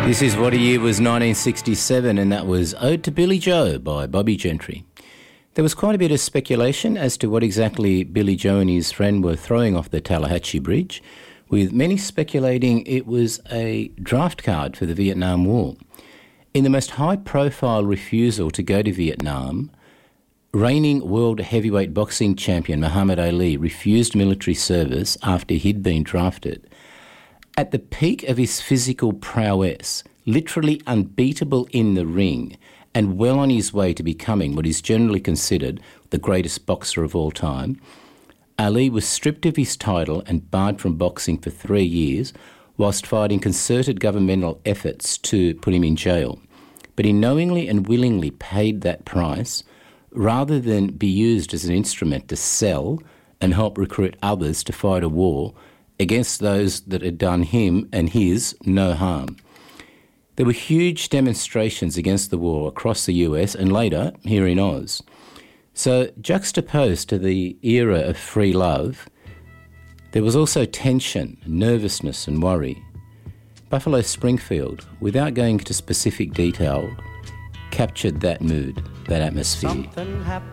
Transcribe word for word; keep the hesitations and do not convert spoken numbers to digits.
This is what a year was nineteen sixty-seven, and that was Ode to Billy Joe by Bobby Gentry. There was quite a bit of speculation as to what exactly Billy Joe and his friend were throwing off the Tallahatchie Bridge, with many speculating it was a draft card for the Vietnam War. In the most high-profile refusal to go to Vietnam, reigning world heavyweight boxing champion Muhammad Ali refused military service after he'd been drafted. At the peak of his physical prowess, literally unbeatable in the ring, and well on his way to becoming what is generally considered the greatest boxer of all time, Ali was stripped of his title and barred from boxing for three years, whilst fighting concerted governmental efforts to put him in jail. But he knowingly and willingly paid that price, rather than be used as an instrument to sell and help recruit others to fight a war against those that had done him and his no harm. There were huge demonstrations against the war across the U S and later here in Oz. So juxtaposed to the era of free love, there was also tension, nervousness and worry. Buffalo Springfield, without going into specific detail, captured that mood, that atmosphere. Something happened